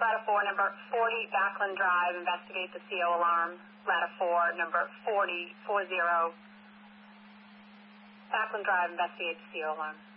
Ladder 4, number 40, Backlund Drive, investigate the CO alarm. Ladder 4, number 40, Backlund Drive, investigate the CO alarm.